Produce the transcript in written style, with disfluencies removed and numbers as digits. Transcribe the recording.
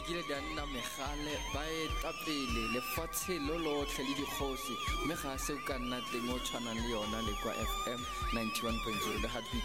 di kile di a nna megale ba etapele lefatshe lo lotlhe le dikgosi mme ga se o ka nna teng o tshwanang le yona le kwa FM 91.0 le